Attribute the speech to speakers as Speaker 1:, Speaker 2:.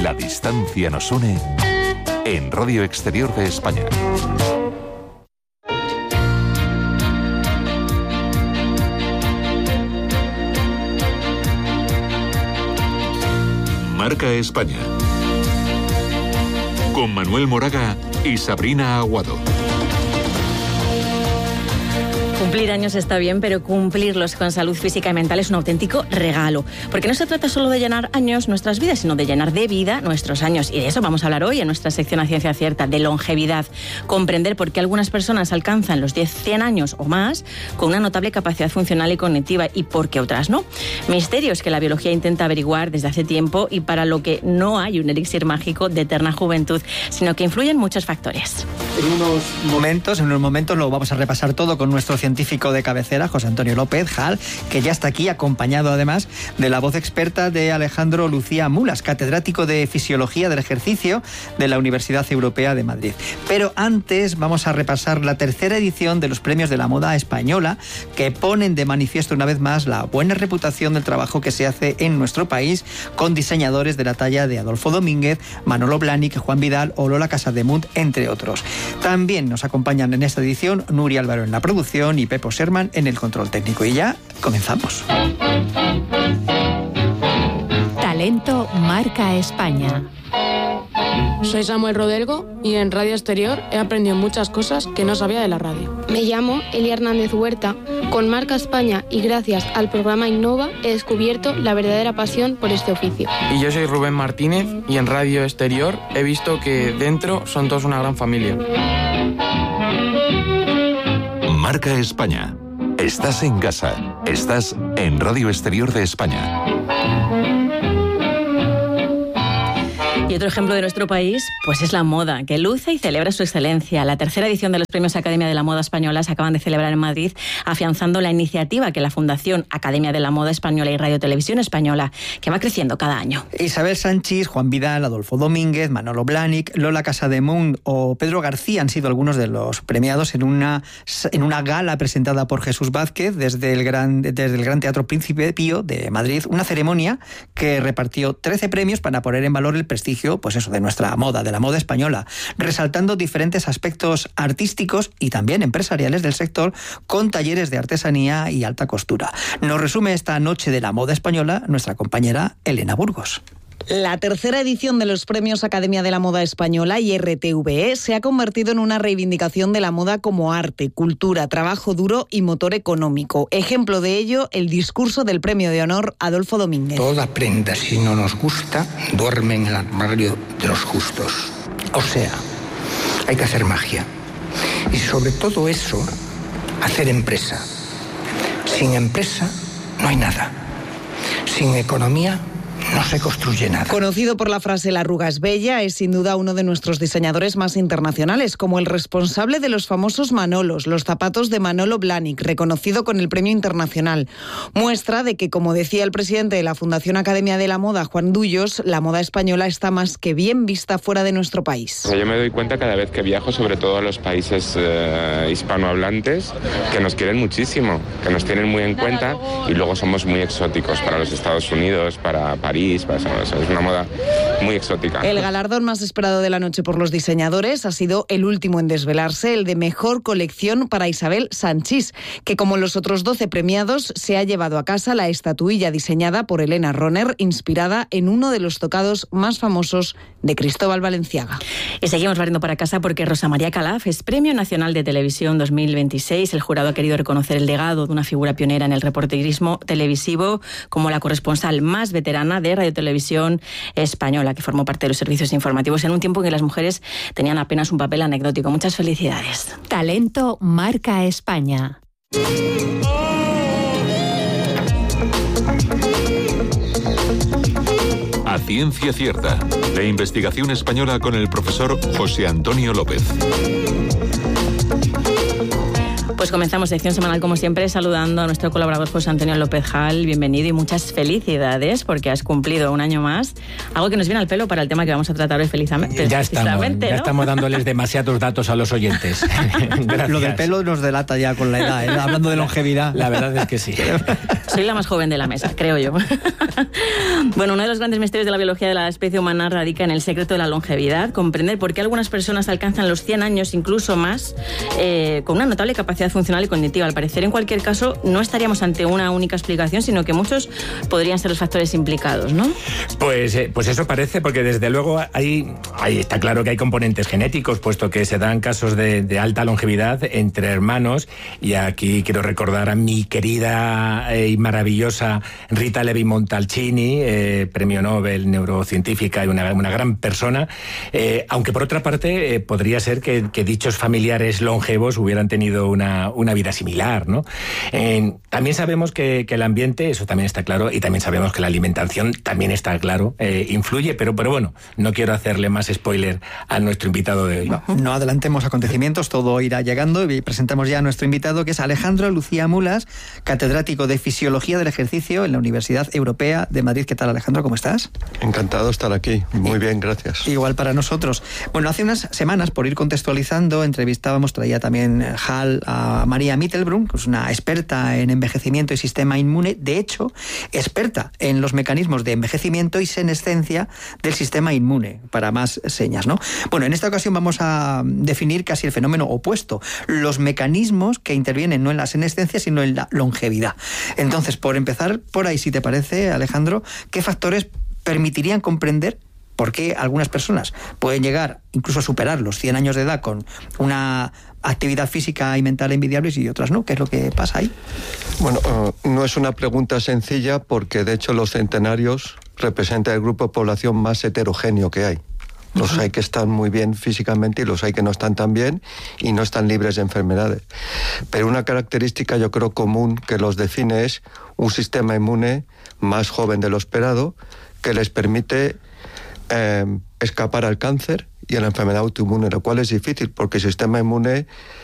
Speaker 1: La distancia nos une en Radio Exterior de España. Marca España. Con Manuel Moraga y Sabrina Aguado.
Speaker 2: Cumplir años está bien, pero cumplirlos con salud física y mental es un auténtico regalo. Porque no se trata solo de llenar años nuestras vidas, sino de llenar de vida nuestros años. Y de eso vamos a hablar hoy en nuestra sección A Ciencia Cierta, de longevidad. Comprender por qué algunas personas alcanzan los 100 años o más con una notable capacidad funcional y cognitiva y por qué otras no. Misterios que la biología intenta averiguar desde hace tiempo y para lo que no hay un elixir mágico de eterna juventud, sino que influyen muchos factores.
Speaker 3: En unos momentos lo vamos a repasar todo con nuestro científico de cabecera, José Antonio López Jal, que ya está aquí, acompañado además de la voz experta de Alejandro Lucía Mulas, catedrático de Fisiología del Ejercicio de la Universidad Europea de Madrid. Pero antes vamos a repasar la tercera edición de los Premios de la Moda Española, que ponen de manifiesto una vez más la buena reputación del trabajo que se hace en nuestro país con diseñadores de la talla de Adolfo Domínguez, Manolo Blahnik, Juan Vidal o Lola Casademunt, entre otros. También nos acompañan en esta edición Nuria Álvaro en la producción y Pepo Sherman en el control técnico. Y ya comenzamos.
Speaker 4: Talento Marca España.
Speaker 5: Soy Samuel Rodelgo y en Radio Exterior he aprendido muchas cosas que no sabía de la radio.
Speaker 6: Me llamo Elia Hernández Huerta. Con Marca España y gracias al programa Innova he descubierto la verdadera pasión por este oficio.
Speaker 7: Y yo soy Rubén Martínez y en Radio Exterior he visto que dentro son todos una gran familia.
Speaker 1: Marca España. Estás en casa. Estás en Radio Exterior de España.
Speaker 2: Y otro ejemplo de nuestro país, pues es la moda, que luce y celebra su excelencia. La tercera edición de los Premios Academia de la Moda Española se acaban de celebrar en Madrid, afianzando la iniciativa que la Fundación Academia de la Moda Española y Radio Televisión Española, que va creciendo cada año.
Speaker 3: Isabel Sanchis, Juan Vidal, Adolfo Domínguez, Manolo Blahnik, Lola Casademunt o Pedro García han sido algunos de los premiados en una gala presentada por Jesús Vázquez desde el Gran Teatro Príncipe Pío de Madrid, una ceremonia que repartió 13 premios para poner en valor el prestigio, pues eso, de nuestra moda, de la moda española, resaltando diferentes aspectos artísticos y también empresariales del sector con talleres de artesanía y alta costura. Nos resume esta noche de la moda española nuestra compañera Elena Burgos.
Speaker 8: La tercera edición de los Premios Academia de la Moda Española y RTVE se ha convertido en una reivindicación de la moda como arte, cultura, trabajo duro y motor económico. Ejemplo de ello, el discurso del Premio de Honor Adolfo Domínguez.
Speaker 9: Toda prenda, si no nos gusta, duerme en el armario de los justos. O sea, hay que hacer magia. Y sobre todo eso, hacer empresa. Sin empresa no hay nada. Sin economía no se construye nada.
Speaker 8: Conocido por la frase "la arruga es bella", es sin duda uno de nuestros diseñadores más internacionales, como el responsable de los famosos Manolos, los zapatos de Manolo Blahnik, reconocido con el premio internacional. Muestra de que, como decía el presidente de la Fundación Academia de la Moda, Juan Dullos, la moda española está más que bien vista fuera de nuestro país.
Speaker 10: Yo me doy cuenta cada vez que viajo, sobre todo a los países hispanohablantes, que nos quieren muchísimo, que nos tienen muy en cuenta y luego somos muy exóticos para los Estados Unidos, para París, es una moda muy exótica.
Speaker 8: El galardón más esperado de la noche por los diseñadores ha sido el último en desvelarse, el de mejor colección para Isabel Sanchis, que como los otros 12 premiados se ha llevado a casa la estatuilla diseñada por Elena Ronner, inspirada en uno de los tocados más famosos de Cristóbal Valenciaga.
Speaker 2: Y seguimos barriendo para casa porque Rosa María Calaf es Premio Nacional de Televisión 2026. El jurado ha querido reconocer el legado de una figura pionera en el reporterismo televisivo como la corresponsal más veterana de Radio Televisión Española, que formó parte de los servicios informativos en un tiempo en que las mujeres tenían apenas un papel anecdótico. Muchas felicidades.
Speaker 4: Talento Marca España.
Speaker 1: A Ciencia Cierta, de investigación española con el profesor José Antonio López.
Speaker 2: Pues comenzamos sección semanal como siempre saludando a nuestro colaborador José Antonio López Jal. Bienvenido y muchas felicidades porque has cumplido un año más. Algo que nos viene al pelo para el tema que vamos a tratar hoy felizmente.
Speaker 11: Ya estamos dándoles demasiados datos a los oyentes.
Speaker 3: Lo del pelo nos delata ya con la edad, ¿eh? Hablando de longevidad.
Speaker 11: La verdad es que sí.
Speaker 2: Soy la más joven de la mesa, creo yo. Bueno, uno de los grandes misterios de la biología de la especie humana radica en el secreto de la longevidad, comprender por qué algunas personas alcanzan los 100 años, incluso más, con una notable capacidad funcional y cognitiva. Al parecer, en cualquier caso, no estaríamos ante una única explicación, sino que muchos podrían ser los factores implicados, ¿no?
Speaker 11: Pues eso parece, porque desde luego ahí está claro que hay componentes genéticos, puesto que se dan casos de alta longevidad entre hermanos, y aquí quiero recordar a mi querida y maravillosa Rita Levi-Montalcini, premio Nobel, neurocientífica y una gran persona, aunque por otra parte podría ser que dichos familiares longevos hubieran tenido una vida similar, ¿no? También sabemos que el ambiente, eso también está claro, y también sabemos que la alimentación también está claro, influye, pero bueno, no quiero hacerle más spoiler a nuestro invitado de hoy.
Speaker 3: No adelantemos acontecimientos, todo irá llegando, y presentamos ya a nuestro invitado, que es Alejandro Lucía Mulas, catedrático de Fisiología del Ejercicio en la Universidad Europea de Madrid. ¿Qué tal, Alejandro? ¿Cómo estás?
Speaker 12: Encantado de estar aquí. Muy bien, gracias.
Speaker 3: Igual para nosotros. Bueno, hace unas semanas, por ir contextualizando, traía también Hal a María Mittelbrunn, que es una experta en envejecimiento y sistema inmune, de hecho, experta en los mecanismos de envejecimiento y senescencia del sistema inmune, para más señas, ¿no? Bueno, en esta ocasión vamos a definir casi el fenómeno opuesto, los mecanismos que intervienen no en la senescencia, sino en la longevidad. Entonces, por empezar por ahí, si te parece, Alejandro, ¿qué factores permitirían comprender por qué algunas personas pueden llegar incluso a superar los 100 años de edad con una actividad física y mental envidiables y otras no? ¿Qué es lo que pasa ahí?
Speaker 12: Bueno, no es una pregunta sencilla, porque de hecho los centenarios representan el grupo de población más heterogéneo que hay. Los hay que están muy bien físicamente y los hay que no están tan bien y no están libres de enfermedades. Pero una característica, yo creo, común que los define es un sistema inmune más joven de lo esperado, que les permite escapar al cáncer y a la enfermedad autoinmune, lo cual es difícil porque el sistema inmune